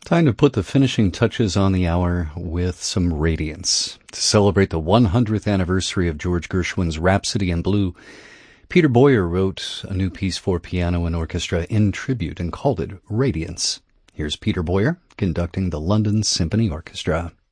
Time to put the finishing touches on the hour with some Radiance. To celebrate the 100th anniversary of George Gershwin's Rhapsody in Blue, Peter Boyer wrote a new piece for piano and orchestra in tribute and called it Radiance. Here's Peter Boyer conducting the London Symphony Orchestra.